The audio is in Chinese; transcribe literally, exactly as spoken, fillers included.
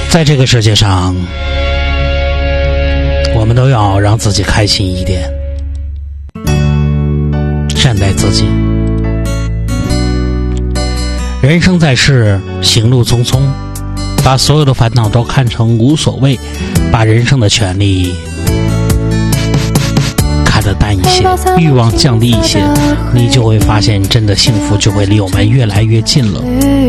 在这个世界上，我们都要让自己开心一点，善待自己。人生在世，行路匆匆，把所有的烦恼都看成无所谓，把人生的权利看得淡一些，欲望降低一些，你就会发现真的幸福就会离我们越来越近了。